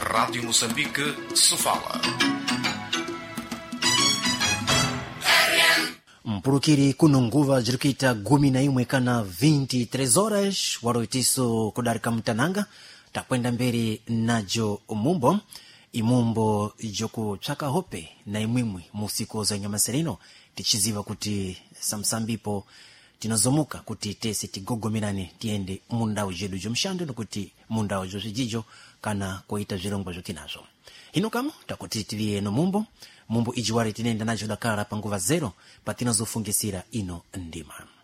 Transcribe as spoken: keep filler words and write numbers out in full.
Rádio Moçambique se fala. Mpurukiri kuno nguva jirikita gumi na imwe kana vinte e três horas waroitiso kudarika mtananga takwenda mbere najo mumbo imumbo joku chaka hope na imwimwi musiko za nyamaserino tichiziva kuti samsambipo tinozomuka kuti tese tigogomirane tiende mundao jedu jomshando nokuti mundao jojijo kana kuita zvirongwa zotinazo hino kama takuti tiliye no mumbo mumbo ijiwari tinenda najo dakara panguva zero patinazofungisira ino ndima.